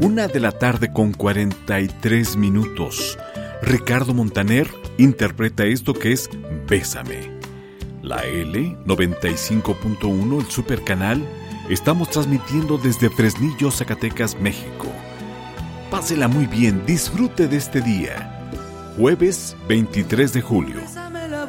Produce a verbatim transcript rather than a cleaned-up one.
Una de la tarde con cuarenta y tres minutos. Ricardo Montaner interpreta esto que es Bésame. La L noventa y cinco punto uno, el Supercanal, estamos transmitiendo desde Fresnillo, Zacatecas, México. Pásela muy bien, disfrute de este día. Jueves veintitrés de julio.